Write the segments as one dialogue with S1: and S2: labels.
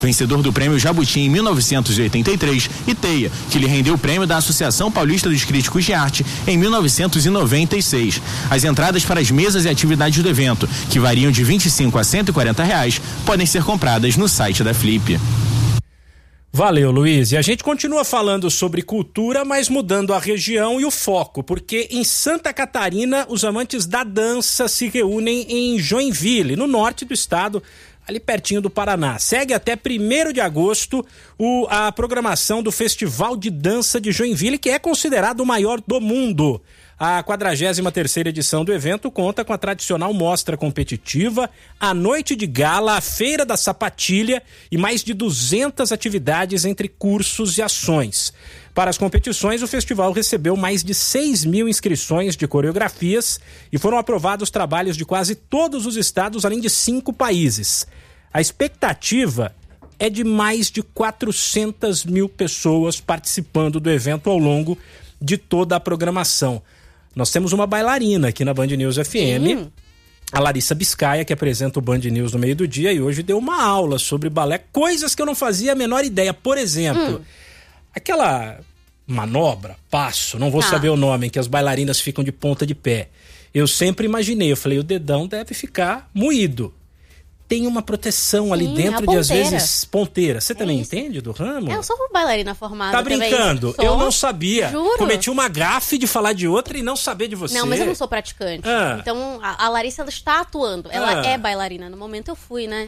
S1: Vencedor do prêmio Jabuti em 1983, e Teia, que lhe rendeu o prêmio da Associação Paulista dos Críticos de Arte em 1996. As entradas para as mesas e atividades do evento, que variam de R$25 a R$140, podem ser compradas no site da Flip.
S2: Valeu, Luiz. E a gente continua falando sobre cultura, mas mudando a região e o foco, porque em Santa Catarina os amantes da dança se reúnem em Joinville, no norte do estado, ali pertinho do Paraná. Segue até 1º de agosto a programação do Festival de Dança de Joinville, que é considerado o maior do mundo. A 43ª edição do evento conta com a tradicional mostra competitiva, a noite de gala, a feira da sapatilha e mais de 200 atividades entre cursos e ações. Para as competições, o festival recebeu mais de 6.000 inscrições de coreografias e foram aprovados trabalhos de quase todos os estados, além de 5 países. A expectativa é de mais de 400 mil pessoas participando do evento ao longo de toda a programação. Nós temos uma bailarina aqui na Band News FM, a Larissa Biscaia, que apresenta o Band News no meio do dia e hoje deu uma aula sobre balé, coisas que eu não fazia a menor ideia. Por exemplo, aquela manobra, passo, não vou saber o nome, em que as bailarinas ficam de ponta de pé. Eu sempre imaginei, eu falei, o dedão deve ficar moído. Tem uma proteção ali dentro de, às vezes, ponteira. Você também entende do ramo?
S3: Eu sou bailarina formada.
S2: Tá brincando? Eu não sabia.
S3: Juro.
S2: Cometi uma gafe de falar de outra e não saber de você.
S3: Não, mas eu não sou praticante. Então, a Larissa, ela está atuando. Ela é bailarina. No momento eu fui, né?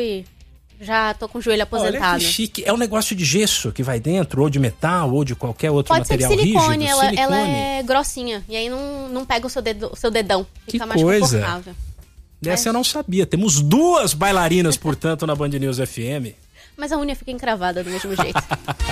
S3: Já tô com o joelho aposentado.
S2: Olha que chique. É um negócio de gesso que vai dentro, ou de metal, ou de qualquer outro material rígido?
S3: Pode ser de silicone. Ela é grossinha. E aí não pega o seu dedão. Fica mais confortável.
S2: Dessa eu não sabia. Temos 2 bailarinas, portanto, na Band News FM.
S3: Mas a unha fica encravada do mesmo jeito.